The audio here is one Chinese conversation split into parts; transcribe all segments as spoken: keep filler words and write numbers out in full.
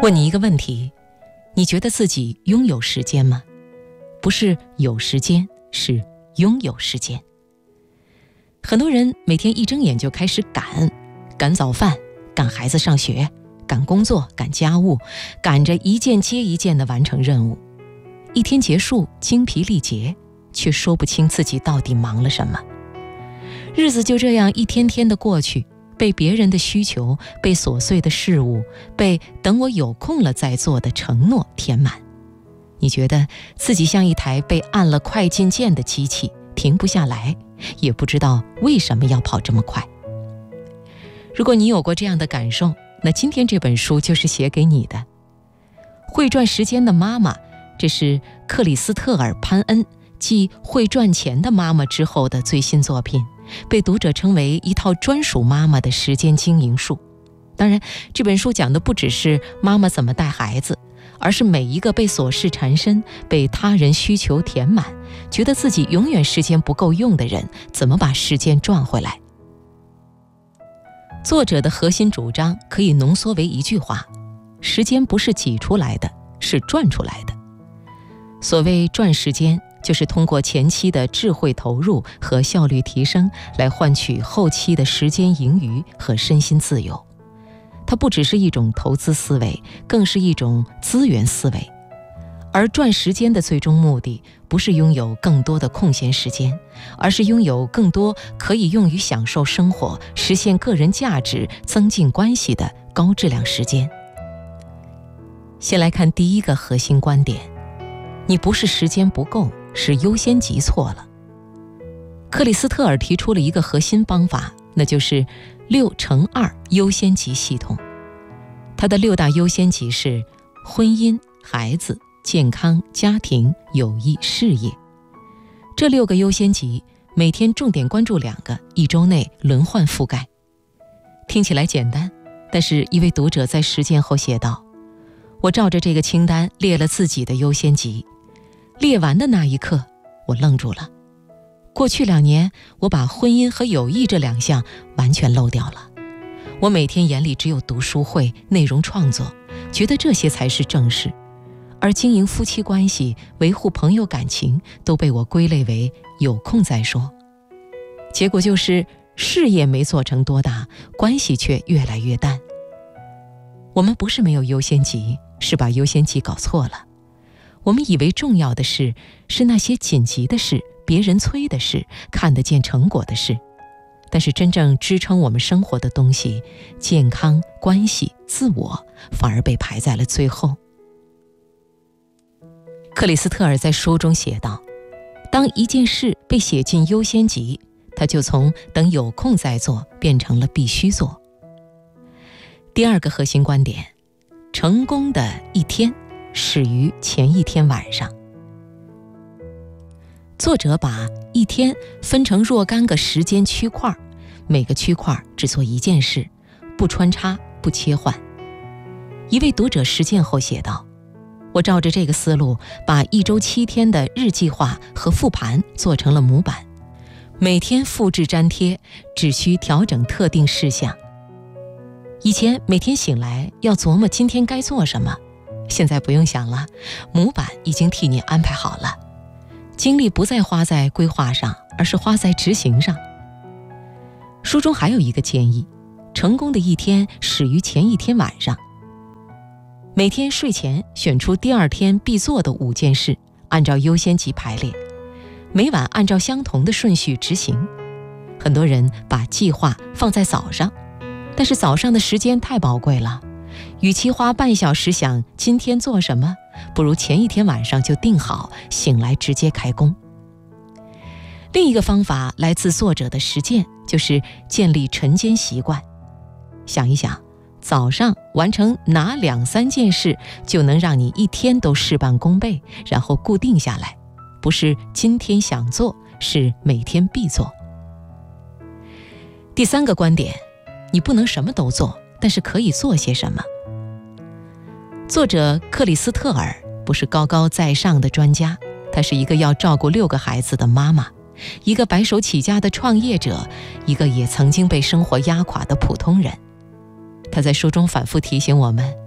问你一个问题，你觉得自己拥有时间吗？不是有时间，是拥有时间。很多人每天一睁眼就开始赶，赶早饭，赶孩子上学，赶工作，赶家务，赶着一件接一件地完成任务。一天结束，精疲力竭，却说不清自己到底忙了什么。日子就这样一天天的过去，被别人的需求，被琐碎的事物，被等我有空了再做的承诺填满。你觉得自己像一台被按了快进键的机器，停不下来，也不知道为什么要跑这么快。如果你有过这样的感受，那今天这本书就是写给你的。会赚时间的妈妈，这是克里斯特尔·潘恩继《会赚钱的妈妈》之后的最新作品，被读者称为一套专属妈妈的时间经营术。当然，这本书讲的不只是妈妈怎么带孩子，而是每一个被琐事缠身，被他人需求填满，觉得自己永远时间不够用的人，怎么把时间赚回来。作者的核心主张可以浓缩为一句话：时间不是挤出来的，是赚出来的。所谓赚时间，就是通过前期的智慧投入和效率提升，来换取后期的时间盈余和身心自由。它不只是一种投资思维，更是一种资源思维。而赚时间的最终目的，不是拥有更多的空闲时间，而是拥有更多可以用于享受生活、实现个人价值、增进关系的高质量时间。先来看第一个核心观点：你不是时间不够，是优先级错了。克里斯特尔提出了一个核心方法，那就是六乘二优先级系统。它的六大优先级是婚姻、孩子、健康、家庭、友谊、事业。这六个优先级每天重点关注两个，一周内轮换覆盖。听起来简单，但是一位读者在实践后写道：我照着这个清单列了自己的优先级，列完的那一刻，我愣住了。过去两年，我把婚姻和友谊这两项完全漏掉了。我每天眼里只有读书会、内容创作，觉得这些才是正事。而经营夫妻关系、维护朋友感情，都被我归类为有空再说。结果就是事业没做成多大，关系却越来越淡。我们不是没有优先级，是把优先级搞错了。我们以为重要的事是那些紧急的事、别人催的事、看得见成果的事，但是真正支撑我们生活的东西，健康、关系、自我，反而被排在了最后。克里斯特尔在书中写道：当一件事被写进优先级，它就从等有空再做变成了必须做。第二个核心观点：成功的一天始于前一天晚上。作者把一天分成若干个时间区块，每个区块只做一件事，不穿插，不切换。一位读者实践后写道：我照着这个思路，把一周七天的日计划和复盘做成了模板，每天复制粘贴，只需调整特定事项。以前每天醒来要琢磨今天该做什么，现在不用想了，模板已经替你安排好了。精力不再花在规划上，而是花在执行上。书中还有一个建议：成功的一天始于前一天晚上。每天睡前选出第二天必做的五件事，按照优先级排列，每晚按照相同的顺序执行。很多人把计划放在早上，但是早上的时间太宝贵了，与其花半小时想今天做什么，不如前一天晚上就定好，醒来直接开工。另一个方法来自作者的实践，就是建立晨间习惯。想一想，早上完成哪两三件事，就能让你一天都事半功倍，然后固定下来，不是今天想做，是每天必做。第三个观点：你不能什么都做，但是可以做些什么。作者克里斯特尔不是高高在上的专家，她是一个要照顾六个孩子的妈妈，一个白手起家的创业者，一个也曾经被生活压垮的普通人。她在书中反复提醒我们，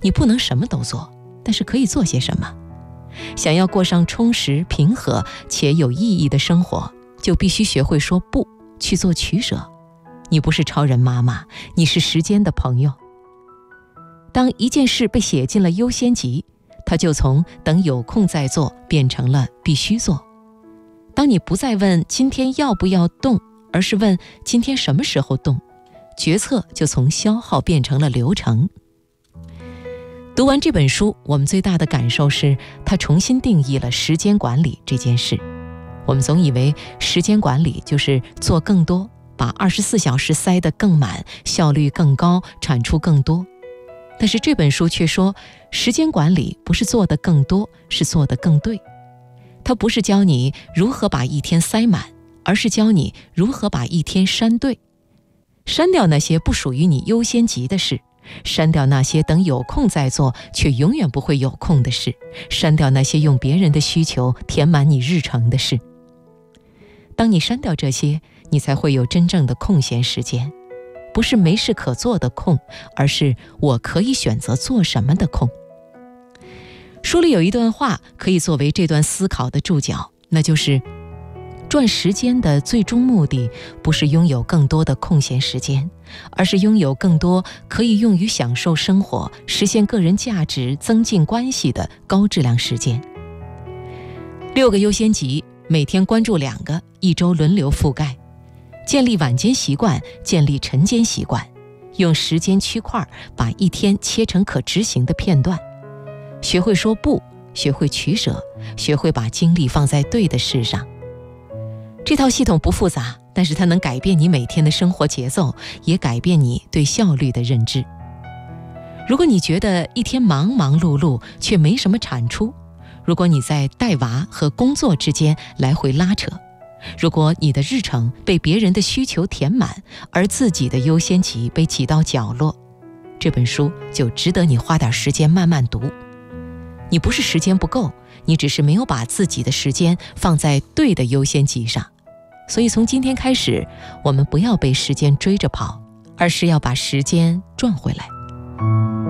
你不能什么都做，但是可以做些什么。想要过上充实、平和且有意义的生活，就必须学会说不，去做取舍。你不是超人妈妈，你是时间的朋友。当一件事被写进了优先级，它就从等有空再做变成了必须做。当你不再问今天要不要动，而是问今天什么时候动，决策就从消耗变成了流程。读完这本书，我们最大的感受是，它重新定义了时间管理这件事。我们总以为时间管理就是做更多，把二十四小时塞得更满，效率更高，产出更多。但是这本书却说，时间管理不是做得更多，是做得更对。它不是教你如何把一天塞满，而是教你如何把一天删对。删掉那些不属于你优先级的事，删掉那些等有空再做却永远不会有空的事，删掉那些用别人的需求填满你日程的事。当你删掉这些，你才会有真正的空闲时间，不是没事可做的空，而是我可以选择做什么的空。书里有一段话可以作为这段思考的注脚，那就是赚时间的最终目的不是拥有更多的空闲时间，而是拥有更多可以用于享受生活、实现个人价值、增进关系的高质量时间。六个优先级，每天关注两个，一周轮流覆盖。建立晚间习惯，建立晨间习惯，用时间区块把一天切成可执行的片段。学会说不，学会取舍，学会把精力放在对的事上。这套系统不复杂，但是它能改变你每天的生活节奏，也改变你对效率的认知。如果你觉得一天忙忙碌碌却没什么产出，如果你在带娃和工作之间来回拉扯，如果你的日程被别人的需求填满，而自己的优先级被挤到角落，这本书就值得你花点时间慢慢读。你不是时间不够，你只是没有把自己的时间放在对的优先级上。所以从今天开始，我们不要被时间追着跑，而是要把时间赚回来。